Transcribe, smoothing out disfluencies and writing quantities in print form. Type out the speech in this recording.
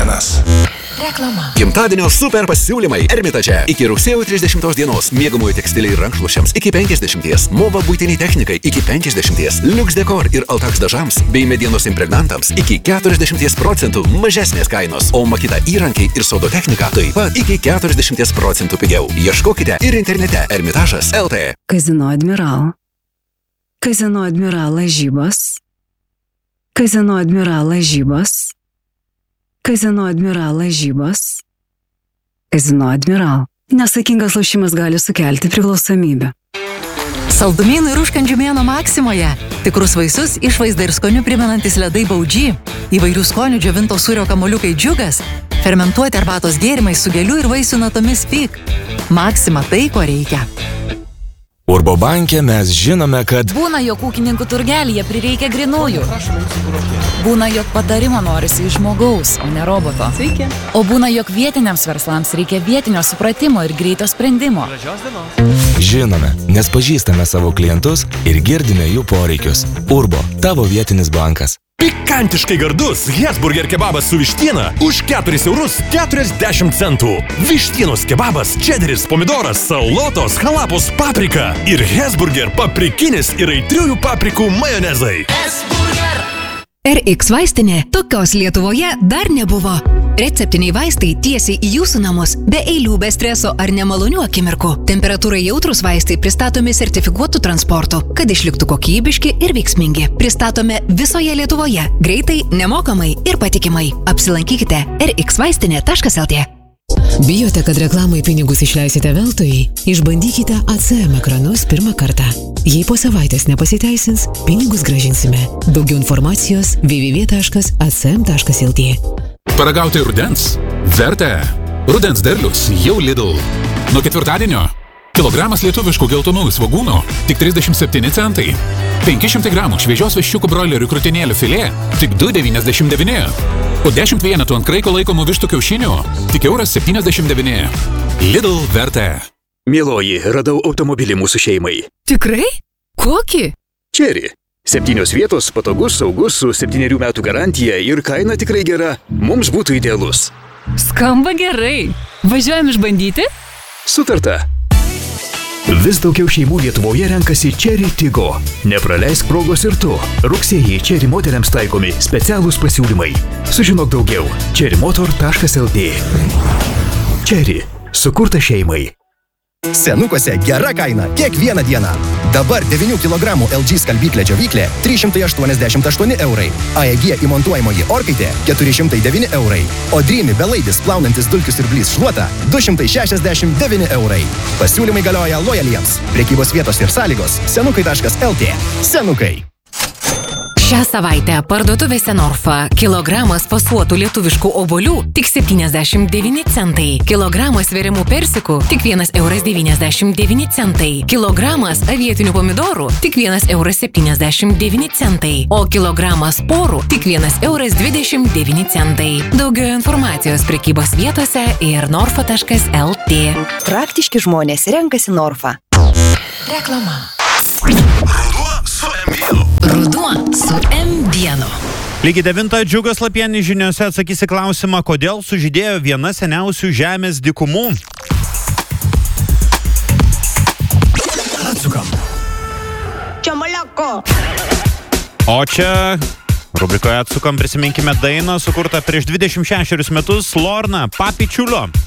vienas. Reklama. Gimtadienio super pasiūlymai Ermitaže. Iki rugsėjo 30 dienos miegamųjų tekstiliai rankšluošiams iki 50, Mova buitiniai technikai iki 50, Lux Decor ir Altax dažams bei medienos impregnantams iki 40% mažesnės kainos, o Makita įrankiai ir sodo technika taip pat iki 40% pigiau. Ieškokite ir internete Ermitažas LT. Kazino Admiral. Kazino Admiral lažybos. Kazino Admiral lažybos. Kazino Admiral lažybos. Kazino Admiral. Nesaikingas lošimas gali sukelti priklausomybę. Saldumynų ir užkandžių mėnuo Maksimoje. Tikrus vaisius, išvaizdą ir skonių primenantis ledai Baudži. Įvairių skonių džiovinto sūrio kamuoliukai Džiugas. Fermentuoti arbatos gėrimai su gėlių ir vaisių natomis Fig. Maksima tai, ko reikia. Urbo banke mes žinome, kad Būna, jog ūkininkų turgelyje prireikia grinųjų. Būna, jog patarimo norisi iš žmogaus, o ne roboto. Sveiki. O būna, jog vietiniams verslams reikia vietinio supratimo ir greito sprendimo. žinome, nes pažįstame savo klientus ir girdime jų poreikius. Urbo, tavo vietinis bankas. Pikantiškai gardus Hesburger kebabas su vištiena už 4,40 €. Vištienos kebabas, čederis, pomidoras, salotos, halapos, paprika ir Hesburger paprikinis ir aitriųjų paprikų majonezai. RX vaistinė tokios Lietuvoje dar nebuvo. Receptiniai vaistai tiesiai į jūsų namus, be eilių, be streso ar nemalonių akimirkų. Temperatūrai jautrus vaistai pristatomi sertifikuotų transportų, kad išliktų kokybiški ir veiksmingi. Pristatome visoje Lietuvoje, greitai, nemokamai ir patikimai. Apsilankykite rxvaistinė.lt. Bijote, kad reklamai pinigus išleisite veltui? Išbandykite ACM ekranus pirmą kartą. Jei po savaitės nepasiteisins, pinigus gražinsime. Daugiau informacijos www.acm.lt. Paragauti rudens? Verta. Rudens derlius jau Lidl. Nuo ketvirtadienio kilogramas lietuviškų geltonųjų svogūnų tik 37 centai. 500 gramų šviežios viščiukų broilerių krūtinėlių filė tik 2,99. O 10 vienetų ant kraiko laikomų vištų kiaušinių tik €1,79. Lidl verta. Mieloji, radau automobilį mūsų šeimai. Tikrai? Kokį? Cherry. 7 vietos, patogus, saugus, su 7 metų garantija ir kaina tikrai gera. Mums būtų idealus. Skamba gerai. Važiuojam išbandyti? Sutarta. Vis daugiau šeimų Lietuvoje renkasi Cherry Tiggo. Nepraleisk progos ir tu. Rugsėjį Cherry modeliams taikomi specialūs pasiūlymai. Sužinok daugiau. cherrymotor.lt. Cherry. Sukurta šeimai. Senukose gera kaina kiekvieną dieną. Dabar 9 kg LG skalbyklė džiovyklė 388 €. AEG įmontuojamoji orkaitė 409 €. O Dreamy belaidis plaunantis dulkius ir blys šluota 269 €. Pasiūlymai galioja lojaliems. Prekybos vietos ir sąlygos senukai.lt. Senukai. Šią savaitę parduotuvėse Norfa kilogramas fasuotų lietuviškų obuolių tik 79 centai. Kilogramas sveriamų persikų tik €1,99 centai. Kilogramas avietinių pomidorų tik €1,79 centai. O kilogramas porų tik €1,29 centai. Daugiau informacijos prekybos vietose ir norfa.lt. Praktiški žmonės renkasi Norfa. Reklama. Ruduo su M1. Lygiai 9 Džiugas Lapienis žiniose atsakys į klausimą, kodėl sužydėjo viena seniausių žemės dykumų. Atsukam. Čamaliako. O čia rubrikoje Atsukam prisiminkime dainą sukurtą prieš 26 metus Lorna Papičiulio.